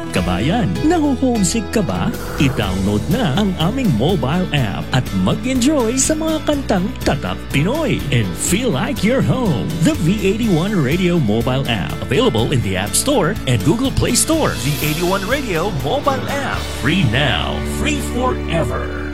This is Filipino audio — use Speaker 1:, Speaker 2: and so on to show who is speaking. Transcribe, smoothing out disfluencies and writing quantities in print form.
Speaker 1: kabayan, naho-homesick ka ba? I-download na ang aming mobile app at mag-enjoy sa mga kantang Tatak Pinoy and feel like you're home. The V81 Radio mobile app, available in the App Store and Google Play Store. V81 Radio mobile app, free now, free forever.